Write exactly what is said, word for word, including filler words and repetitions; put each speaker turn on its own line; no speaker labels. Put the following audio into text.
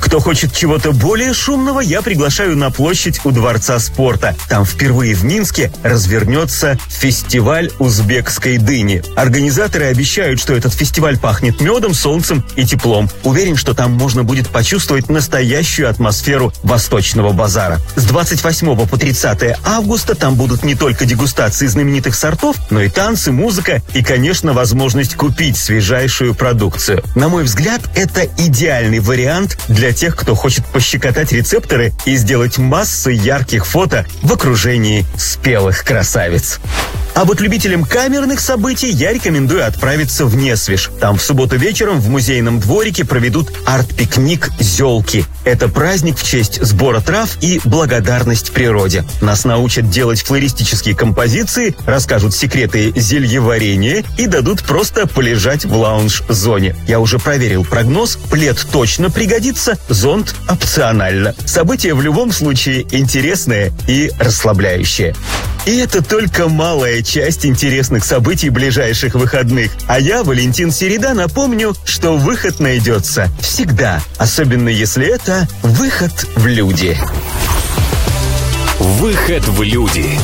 Кто хочет чего-то более шумного, я приглашаю на площадь у Дворца спорта. Там впервые в Минске развернется фестиваль узбекской дыни. Организаторы обещают, что этот фестиваль пахнет медом, солнцем и теплом. Уверен, что там можно будет почувствовать настоящую атмосферу восточного базара. С двадцать восьмого по тридцатое августа там будут не только дегустации знаменитых сортов, но и танцы, музыка и, конечно, возможность купить свежайшую продукцию. На мой взгляд, это идеальный вариант для тех, кто хочет пощекотать рецепторы и сделать массы ярких фото в окружении спелых красавиц. А вот любителям камерных событий я рекомендую отправиться в Несвиж. Там в субботу вечером в музейном дворике проведут арт-пикник «Зелки». Это праздник в честь сбора трав и благодарность природе. Нас научат делать флористические композиции, расскажут секреты зельеварения и дадут просто полежать в лаунж-зоне. Я уже проверил прогноз, плед точно пригодится, зонт опционально. Событие в любом случае интересное и расслабляющее. И это только малая часть интересных событий ближайших выходных. А я, Валентин Середа, напомню, что выход найдется всегда, особенно если это выход в люди.
Выход в люди.